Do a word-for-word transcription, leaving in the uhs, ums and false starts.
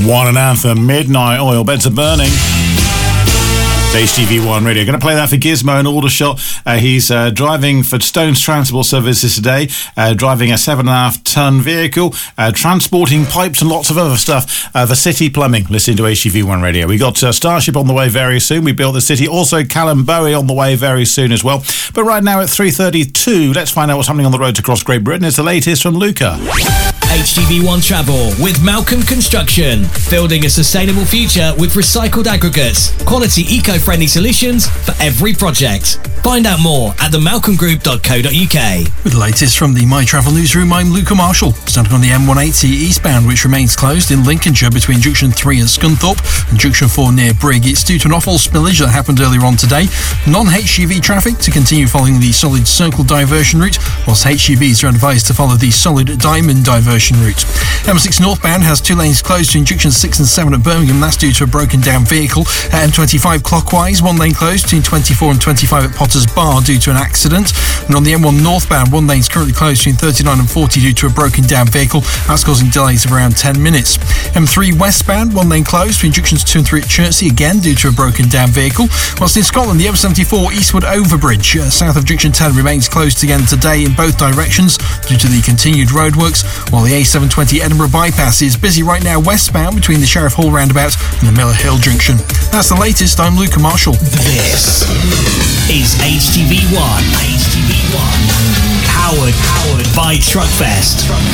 One and Anthem, Midnight Oil, Beds are Burning. H T V one Radio. Going to play that for Gizmo and Aldershot. Uh, he's uh, driving for Stones Transport Services today, uh, driving a seven and a half ton vehicle, uh, transporting pipes and lots of other stuff uh, for City Plumbing. Listen to H T V one Radio. We got uh, Starship on the way very soon. We built the city. Also Callum Bowie on the way very soon as well. But right now at three thirty-two, let's find out what's happening on the roads across Great Britain. It's the latest from Luca. H T V one Travel with Malcolm Construction. Building a sustainable future with recycled aggregates. Quality eco-friendly solutions for every project. Find out more at the malcolm group dot co dot uk. With the latest from the My Travel Newsroom, I'm Luca Marshall. Starting on the M one eighty eastbound, which remains closed in Lincolnshire between Junction three at Scunthorpe and Junction four near Brigg. It's due to an awful spillage that happened earlier on today. Non-H G V traffic to continue following the Solid Circle diversion route, whilst H G Vs are advised to follow the Solid Diamond diversion route. M six northbound has two lanes closed between Junction six and seven at Birmingham. That's due to a broken down vehicle. At M twenty-five clockwise, one lane closed between twenty-four and twenty-five at Potters Bar due to an accident. And on the M one northbound, one lane is currently closed between thirty-nine and forty due to a broken down vehicle. That's causing delays of around ten minutes. M three westbound, one lane closed between Junctions two and three at Chertsey, again due to a broken down vehicle. Whilst in Scotland, the M seventy-four Eastwood Overbridge uh, south of Junction ten remains closed again today in both directions due to the continued roadworks, while the A seven twenty Edinburgh bypass is busy right now westbound between the Sheriff Hall roundabout and the Miller Hill junction. That's the latest. I'm Luca Marshall. This is H T V one. H T V one. Powered, powered by Truckfest.